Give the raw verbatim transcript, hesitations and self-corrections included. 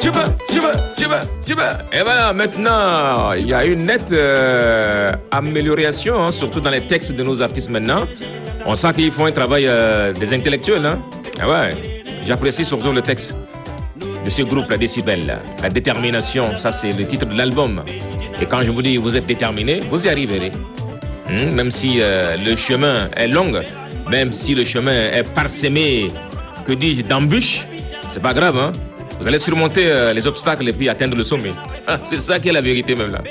tu veux, tu veux, tu veux, tu veux. Et voilà, maintenant, il y a une nette euh, amélioration, hein, surtout dans les textes de nos artistes maintenant. On sent qu'ils font un travail euh, des intellectuels. Hein. Ah ouais, j'apprécie surtout le texte de ce groupe, la Décibel, là. La détermination, ça c'est le titre de l'album. Et quand je vous dis vous êtes déterminé, vous y arriverez. Hum, même si euh, le chemin est long, même si le chemin est parsemé, que dis-je, d'embûches, c'est pas grave, hein. Vous allez surmonter euh, les obstacles et puis atteindre le sommet. Ah, c'est ça qui est la vérité même là.